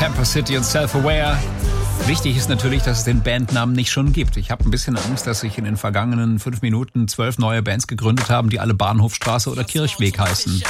Tampa City und Self-Aware. Wichtig ist natürlich, dass es den Bandnamen nicht schon gibt. Ich habe ein bisschen Angst, dass sich in den vergangenen 5 Minuten 12 neue Bands gegründet haben, die alle Bahnhofstraße oder Kirchweg heißen.